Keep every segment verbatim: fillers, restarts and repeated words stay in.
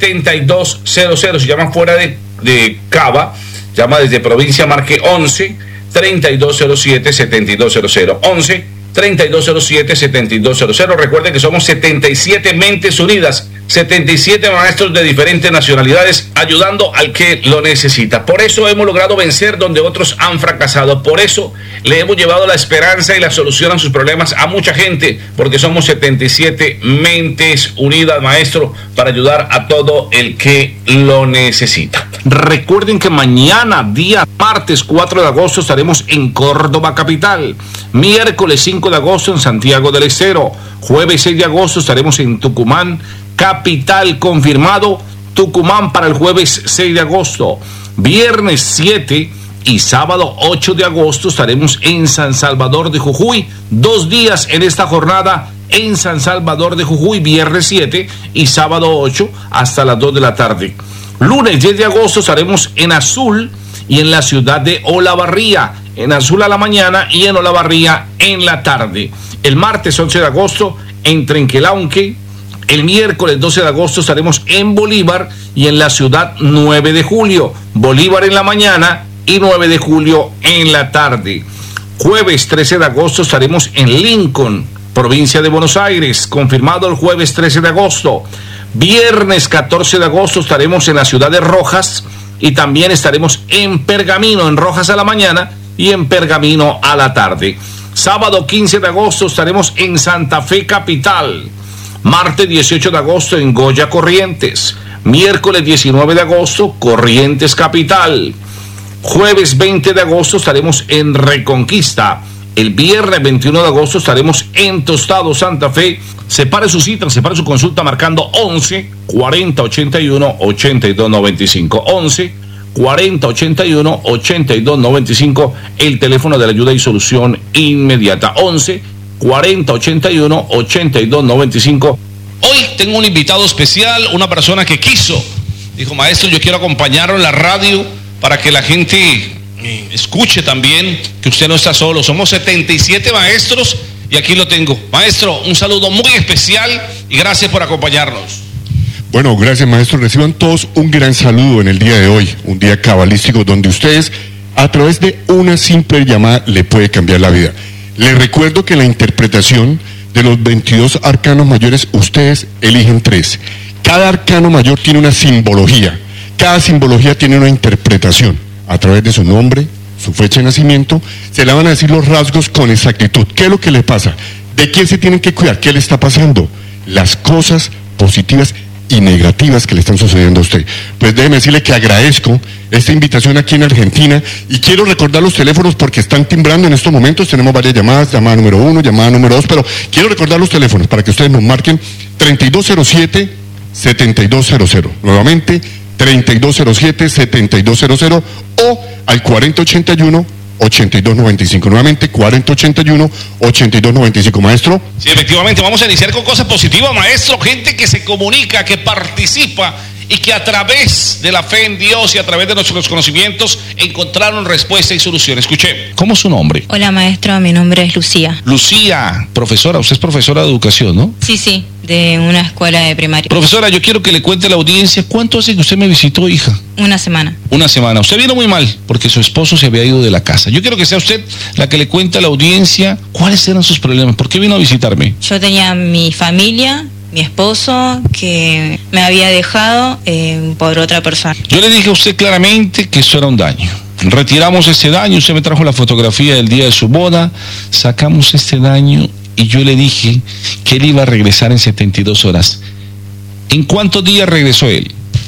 setenta y dos cero cero. Si llama fuera de, de Cava, llama desde provincia, marque once, treinta y dos cero siete, setenta y dos cero cero. once, treinta y dos cero siete, setenta y dos cero cero. Recuerden que somos setenta y siete mentes unidas, setenta y siete maestros de diferentes nacionalidades ayudando al que lo necesita. Por eso hemos logrado vencer donde otros han fracasado. Por eso le hemos llevado la esperanza y la solución a sus problemas a mucha gente, porque somos setenta y siete mentes unidas, maestro, para ayudar a todo el que lo necesita. Recuerden que mañana, día martes cuatro de agosto, estaremos en Córdoba capital. Miércoles cinco de agosto en Santiago del Estero. Jueves seis de agosto estaremos en Tucumán capital, confirmado Tucumán para el jueves seis de agosto. Viernes siete y sábado ocho de agosto estaremos en San Salvador de Jujuy. Dos días en esta jornada en San Salvador de Jujuy, viernes siete y sábado ocho hasta las dos de la tarde. Lunes diez de agosto estaremos en Azul y en la ciudad de Olavarría. En Azul a la mañana y en Olavarría en la tarde. El martes once de agosto en Trenquelauquen. El miércoles doce de agosto estaremos en Bolívar y en la ciudad nueve de julio. Bolívar en la mañana y nueve de julio en la tarde. Jueves trece de agosto estaremos en Lincoln, provincia de Buenos Aires. Confirmado el jueves trece de agosto. Viernes catorce de agosto estaremos en la ciudad de Rojas y también estaremos en Pergamino, en Rojas a la mañana y en Pergamino a la tarde. Sábado quince de agosto estaremos en Santa Fe capital. Martes dieciocho de agosto en Goya Corrientes. Miércoles diecinueve de agosto, Corrientes capital. Jueves veinte de agosto estaremos en Reconquista. El viernes veintiuno de agosto estaremos en Tostado, Santa Fe. Separe su cita, separe su consulta marcando once, cuarenta, ochenta y uno, ochenta y dos noventa y cinco. once, cuarenta, ochenta y uno, ochenta y dos noventa y cinco, el teléfono de la ayuda y solución inmediata. once, cuarenta, ochenta y uno, ochenta y dos noventa y cinco. Hoy tengo un invitado especial, una persona que quiso, dijo: maestro, yo quiero acompañarlo en la radio para que la gente escuche también que usted no está solo. Somos setenta y siete maestros y aquí lo tengo. Maestro, un saludo muy especial y gracias por acompañarnos. Bueno, gracias, maestro. Reciban todos un gran saludo en el día de hoy, un día cabalístico donde ustedes, a través de una simple llamada, le puede cambiar la vida. Les recuerdo que en la interpretación de los veintidós arcanos mayores, ustedes eligen tres. Cada arcano mayor tiene una simbología. Cada simbología tiene una interpretación. A través de su nombre, su fecha de nacimiento, se le van a decir los rasgos con exactitud. ¿Qué es lo que le pasa? ¿De quién se tienen que cuidar? ¿Qué le está pasando? Las cosas positivas y negativas que le están sucediendo a usted. Pues déjeme decirle que agradezco esta invitación aquí en Argentina y quiero recordar los teléfonos porque están timbrando en estos momentos. Tenemos varias llamadas, llamada número uno, llamada número dos, pero quiero recordar los teléfonos para que ustedes nos marquen: treinta y dos cero siete, setenta y dos cero cero. Nuevamente, treinta y dos cero siete, setenta y dos cero cero o al cuarenta ochenta y uno, ochenta y dos noventa y cinco. Nuevamente, cuarenta ochenta y uno, ochenta y dos noventa y cinco. Maestro. Sí, efectivamente, vamos a iniciar con cosas positivas, maestro. Gente que se comunica, que participa y que a través de la fe en Dios y a través de nuestros conocimientos encontraron respuesta y solución. Escuché. ¿Cómo es su nombre? Hola, maestro, mi nombre es Lucía. Lucía, profesora, usted es profesora de educación, ¿no? Sí, sí, de una escuela de primaria. Profesora, yo quiero que le cuente a la audiencia cuánto hace que usted me visitó, hija. Una semana. Una semana. Usted vino muy mal porque su esposo se había ido de la casa. Yo quiero que sea usted la que le cuente a la audiencia cuáles eran sus problemas. ¿Por qué vino a visitarme? Yo tenía mi familia, mi esposo, que me había dejado eh, por otra persona. Yo le dije a usted claramente que eso era un daño. Retiramos ese daño, usted me trajo la fotografía del día de su boda, sacamos este daño y yo le dije que él iba a regresar en setenta y dos horas. ¿En cuántos días regresó él?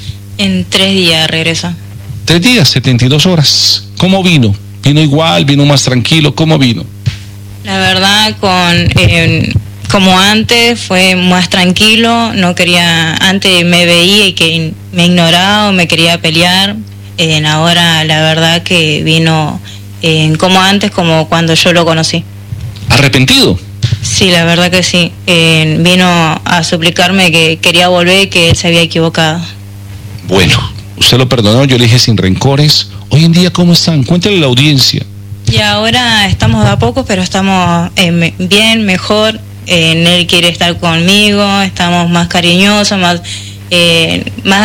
En tres días regresa. Tres días, setenta y dos horas. ¿Cómo vino? ¿Vino igual? ¿Vino más tranquilo? ¿Cómo vino? La verdad, con eh, como antes, fue más tranquilo. No quería, antes me veía y que me ignoraba o me quería pelear. Eh, ahora la verdad que vino eh, como antes, como cuando yo lo conocí. ¿Arrepentido? Sí, la verdad que sí. Eh, vino a suplicarme que quería volver, que él se había equivocado. Bueno, usted lo perdonó, yo le dije sin rencores. Hoy en día, ¿cómo están? Cuéntale a la audiencia. Y ahora estamos de a poco, pero estamos eh, bien, mejor. Eh, él quiere estar conmigo, estamos más cariñosos, más, eh, más